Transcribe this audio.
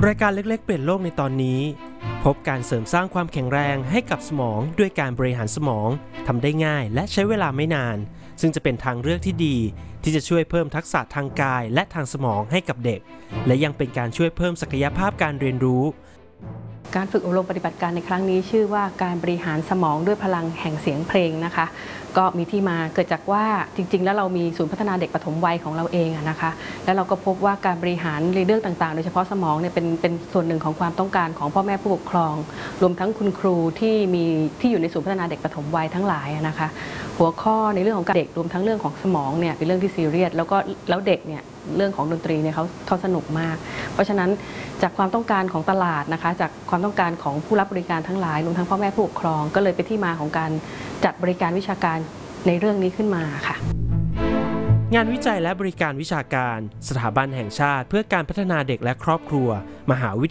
รายการเล็กๆเปลี่ยนโลกในตอนนี้พบการเสริมสร้างความแข็งแรงให้กับสมองด้วยการบริหารสมองทำได้ง่ายและใช้เวลาไม่นานซึ่งจะเป็นทางเลือกที่ดีที่จะช่วยเพิ่มทักษะทางกายและทางสมองให้กับเด็กและยังเป็นการช่วยเพิ่มศักยภาพการเรียนรู้การฝึกอบรมปฏิบัติการในครั้งนี้ชื่อว่าการบริหารสมองด้วยพลังแห่งเสียงเพลงนะคะก็มีที่มาเกิดจากว่าจริงๆแล้วเรามีศูนย์พัฒนาเด็กปฐมวัยของเราเองนะคะแล้วเราก็พบว่าการบริหารในเรื่องต่างๆโดยเฉพาะสมองเนี่ยเป็นส่วนหนึ่งของความต้องการของพ่อแม่ผู้ปกครองรวมทั้งคุณครูที่อยู่ในศูนย์พัฒนาเด็กปฐมวัยทั้งหลายนะคะหัวข้อในเรื่องของการเด็กรวมทั้งเรื่องของสมองเนี่ยเป็นเรื่องที่ซีเรียสแล้วเด็กเนี่ยเรื่องของดนตรีเนี่ยเขาสนุกมากเพราะฉะนั้นจากความต้องการของตลาดนะคะจากความต้องการของผู้รับบริการทั้งหลายรวมทั้งพ่อแม่ผู้ปกครองก็เลยเป็นที่มาของการจัดบริการวิชาการในเรื่องนี้ขึ้นมาค่ะงานวิจัยและบริการวิชาการสถาบันแห่งชาติเพื่อการพัฒนาเด็กและครอบครัวมหาวิ